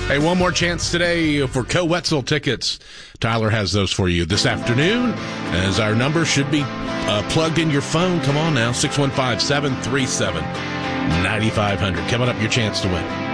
Hey, one more chance today for Co-Wetzel tickets. Tyler has those for you this afternoon, as our number should be plugged in your phone. Come on now, 615-737-9500. Coming up, your chance to win.